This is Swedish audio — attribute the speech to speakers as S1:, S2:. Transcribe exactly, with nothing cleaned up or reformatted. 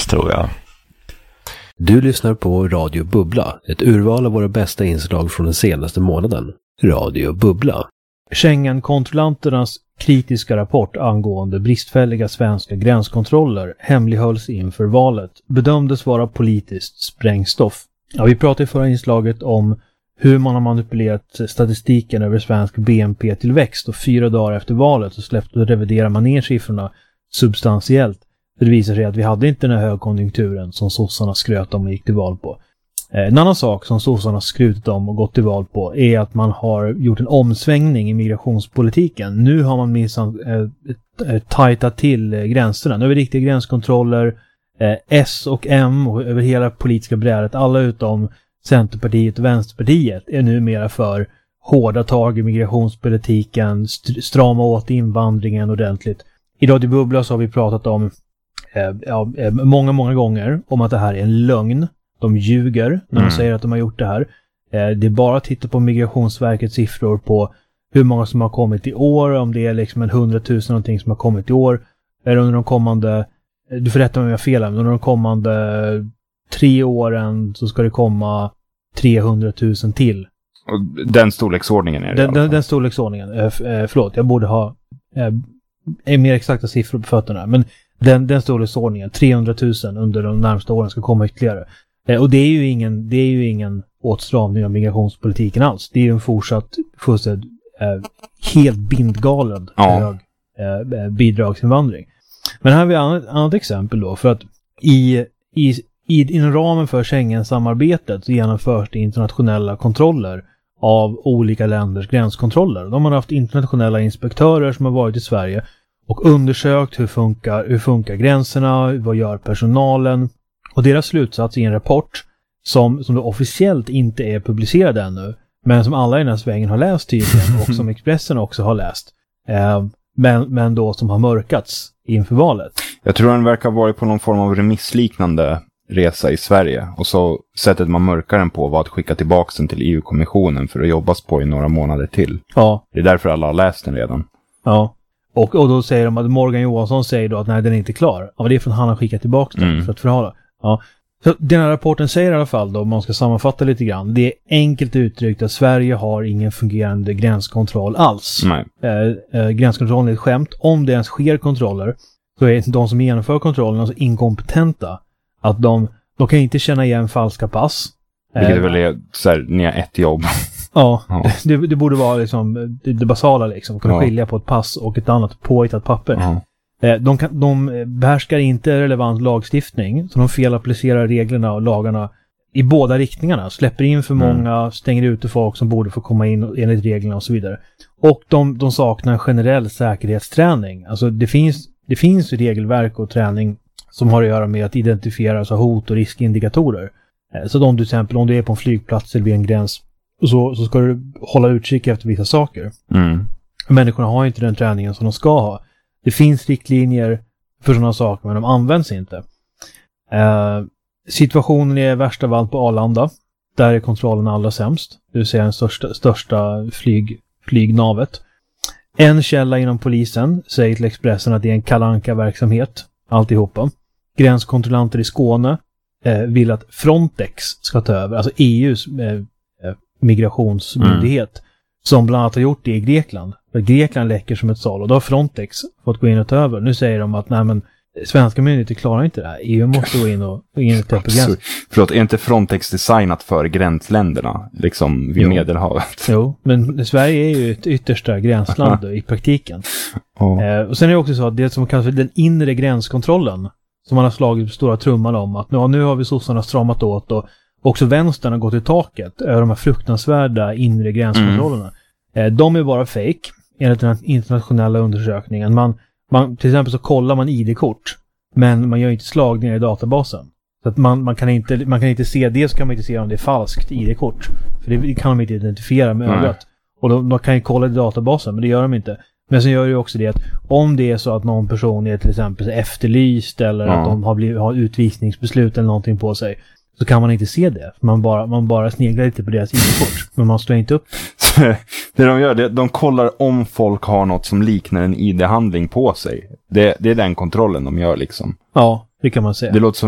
S1: tror jag.
S2: Du lyssnar på Radio Bubbla, ett urval av våra bästa inslag från den senaste månaden. Radio Bubbla.
S3: Schengen-kontrollanternas kritiska rapport angående bristfälliga svenska gränskontroller hemlighölls inför valet bedömdes vara politiskt sprängstoff. Ja, vi pratade i förra inslaget om hur man har manipulerat statistiken över svensk B N P-tillväxt, och fyra dagar efter valet så släppte och reviderade man ner siffrorna substantiellt. Det visar sig att vi hade inte den här högkonjunkturen som sossarna skröt om och gick till val på. En annan sak som sossarna skrutit om och gått till val på är att man har gjort en omsvängning i migrationspolitiken. Nu har man minsann eh, tajtat till eh, gränserna. Nu är det riktiga gränskontroller. Eh, S och M och över hela politiska brädet, alla utom Centerpartiet och Vänsterpartiet, är numera för hårda tag i migrationspolitiken, st- strama åt invandringen ordentligt. I Radio Bubbla så har vi pratat om eh, ja, eh, många, många gånger om att det här är en lögn. De ljuger när de mm. säger att de har gjort det här. Eh, det är bara att titta på Migrationsverkets siffror på hur många som har kommit i år, om det är liksom en hundratusen någonting som har kommit i år. Eller under de kommande, du får rätta mig om jag har fel, men under de kommande tre åren så ska det komma trehundratusen till.
S1: Och den storleksordningen är det.
S3: Den, den, den storleksordningen, eh, förlåt, jag borde ha eh, mer exakta siffror på fötterna. Men den, den storleksordningen, trehundratusen under de närmaste åren ska komma ytterligare. Eh, och det är ju ingen, det är ju ingen åtstramning av migrationspolitiken alls. Det är ju en fortsatt fullständigt eh, helt bindgalen
S1: ja.
S3: hög eh, bidragsinvandring. Men här har vi ett annat, annat exempel då, för att i, i, i inom ramen för Schengen-samarbetet så genomförs det internationella kontroller av olika länders gränskontroller. De har haft internationella inspektörer som har varit i Sverige och undersökt hur funkar, hur funkar gränserna, vad gör personalen, och deras slutsats i en rapport som, som då officiellt inte är publicerad ännu, men som alla i den här svängen har läst tydligen och som Expressen också har läst. Eh, men, men då som har mörkats inför valet.
S1: Jag tror den verkar ha varit på någon form av remissliknande resa i Sverige, och så sättet man mörkar den på var att skicka tillbaka den till E U-kommissionen för att jobbas på i några månader till.
S3: Ja.
S1: Det är därför alla har läst den redan.
S3: Ja. Och, och då säger de att Morgan Johansson säger då att nej, den är inte klar. Ja, det är för att han har skickat tillbaka den mm. för att förhala. Ja. Så den här rapporten säger i alla fall då, om man ska sammanfatta lite grann, det är enkelt uttryckt att Sverige har ingen fungerande gränskontroll alls.
S1: Nej.
S3: Eh, eh, gränskontrollen är ett skämt. Om det ens sker kontroller så är de som genomför kontrollen alltså inkompetenta. Att de, de kan inte känna igen falska pass.
S1: Vilket är väl är så här, ni har ett jobb.
S3: Ja, ja. Det, det borde vara liksom det, det basala liksom. Kunna ja. skilja på ett pass och ett annat påhittat papper. Ja. De, kan, de behärskar inte relevant lagstiftning, så de felapplicerar reglerna och lagarna i båda riktningarna. Släpper in för mm. många, stänger ute folk som borde få komma in enligt reglerna och så vidare. Och de, de saknar generell säkerhetsträning. Alltså det finns, det finns regelverk och träning som har att göra med att identifiera så hot- och riskindikatorer. Så om du till exempel, om du är på en flygplats eller vid en gräns, så, så ska du hålla utkik efter vissa saker.
S1: Mm.
S3: Människorna har inte den träningen som de ska ha. Det finns riktlinjer för sådana saker, men de används inte. Eh, situationen är värst av allt på Arlanda. Där är kontrollen allra sämst. Det vill säga den största, största flyg, flygnavet. En källa inom polisen säger till Expressen att det är en Kalle Anka-verksamhet. Alltihopa. Gränskontrollanter i Skåne eh, vill att Frontex ska ta över. Alltså E U:s eh, migrationsmyndighet. Mm. Som bland annat har gjort det i Grekland. För Grekland läcker som ett sal. Och då har Frontex fått gå in och ta över. Nu säger de att nej, men svenska myndigheter klarar inte det här. E U måste gå in och, gå in och ta upp gränsen.
S1: Förlåt, är inte Frontex designat för gränsländerna? Liksom vid jo. Medelhavet.
S3: Jo, men Sverige är ju ett yttersta gränsland i praktiken. Oh. Eh, och sen är det också så att det som kallas för den inre gränskontrollen, som man har slagit på stora trumman om, att ja, nu har vi sossarna stramat åt och också vänstern har gått i taket över de här fruktansvärda inre gränskontrollerna. Mm. De är bara fake enligt den internationella undersökningen. Man, man, till exempel så kollar man I D-kort, men man gör inte slagningar i databasen. Så att man, man, kan inte, man kan inte se det, så kan man inte se om det är falskt I D-kort. För det kan de inte identifiera med ögat. Och de, de kan ju kolla i databasen, men det gör de inte. Men sen gör det ju också det att om det är så att någon person är till exempel efterlyst eller ja. att de har, blivit, har utvisningsbeslut eller någonting på sig, så kan man inte se det. Man bara, man bara sneglar lite på deras I D-kort. Men man står inte upp.
S1: Det de gör, det, de kollar om folk har något som liknar en I D-handling på sig. Det, det är den kontrollen de gör liksom.
S3: Ja, det kan man säga.
S1: Det låter som